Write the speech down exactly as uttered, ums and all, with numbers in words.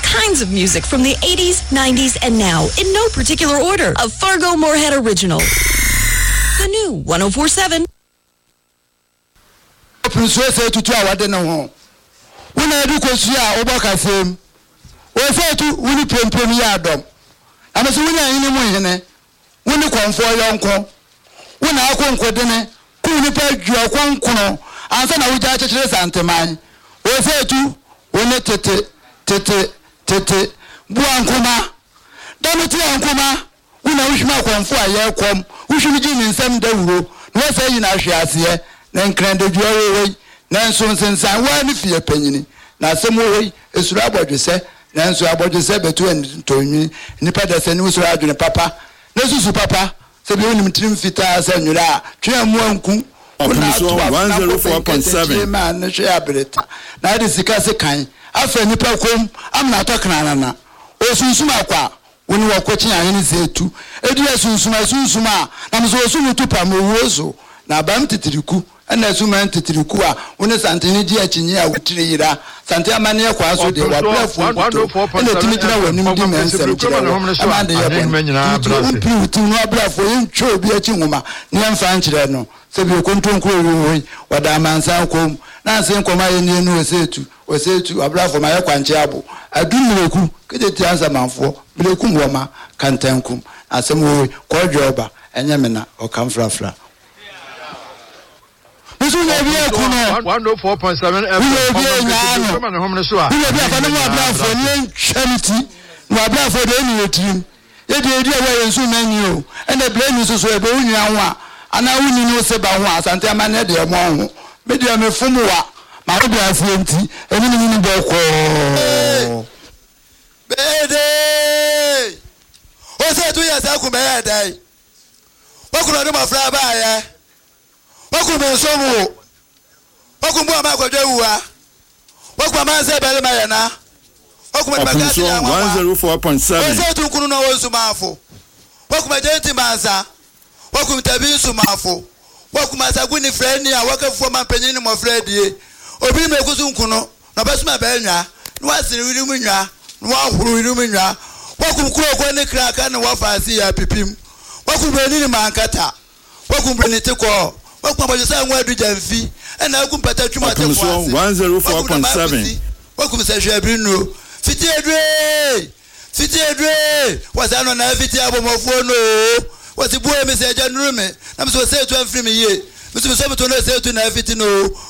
kinds of music from the eighties, nineties, and now in no particular order. A Fargo Moorhead original. The new one oh four point seven. Say to try what they know. When I do Kosia, Obaka same. Or say to Winnie Pem Yardom. I must win any more. When you come for your uncle. When I come for dinner, Kuni Peg your Quanquo, and then I will judge the Santa Man. Or say to when it tete, tete, tete, Buancoma. Damity Ancoma. When I wish my come for a year come, we should begin in some day. No say in our shares here. Then cranded your way, Nanson since I want if you're penny. Now, some way is about you say, Nanso about you say between to me, Nipadas and Nusu Adrian Papa, Nasu Papa, Sabian Trim Fitas and Yura, Triam Wonku, one oh four point seven. Man, share billet. Now this is the Casa kind. After Nipacum, I'm not talking Anna. O Susumaqua, when you are coaching, I say two. Edias Susuma Susuma, I'm so soon to Pamuoso. Now, Bam Titiriku. And as you meant to Trikua, when a Santini Chinia with Trira, Santa Mania Quaso, they were one hundred four point seven. And the Timitra when you demand some to no bluff for him, show be a chinguma, Niam Fanchirano, so you control Kuru, what a man sound come, Nancy and Comay no say to, or say to a bluff for my Quanchabo. I do know, get it answer man for, Bilokum Wama, Cantankum, and some way, call Joba, and Yamina, or Camfrafla. one oh four point seven F M. We will be a charity. No, I brought for the new team. They did away so many. And the blame is also a bone. And I will know Seba Santa Manedia Mon. Medium Fumua. My brother, and in the Bede. What's that? We are talking about day. What could I do my fly by? Wakume somo. Wakumbu amako jewa. Wakuma se bele mayana. Wakuma magati ya one oh four point seven. Wese tunkunu na wosu mafo. Wakuma jenti manza. Wakuma tabisu mafo. Wakuma saguni freni ya wakafu mampenyini mo fredi. Obi mekusu nkuno. Na basuma benya. Nwasiri wirumu nya. Nwahuru wirumu nya. Wakuma kulo kwenye kraka na wafasi ya pipim. Wakuma nini mankata. Wakuma nitiko. Welcome to the word Jamfi, and I come pata chuma te one oh four point seven. Welcome to Bruno. Fiti Edre, Fiti Edre. Was I on a fiti album of one? Was the boy message and room? I'm so say to free me. Mister Sabaton say to Nafitino.